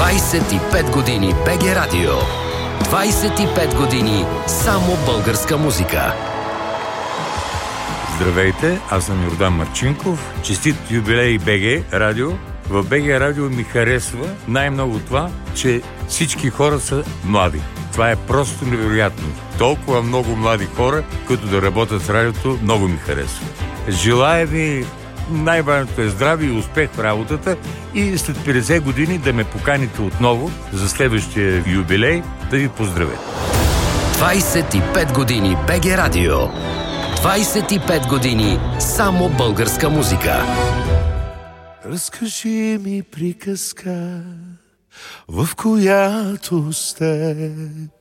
25 години БГ Радио. 25 години само българска музика. Здравейте, аз съм Йордан Марчинков. Честит юбилей БГ Радио. В БГ Радио ми харесва най-много това, че всички хора са млади. Това е просто невероятно. Толкова много млади хора, които да работят с радиото, много ми харесва. Желая ви най-важното е здраве и успех в работата и след 50 години да ме поканите отново за следващия юбилей да ви поздравя. 25 години БГ Радио. 25 години само българска музика. Разкажи ми приказка, в която с теб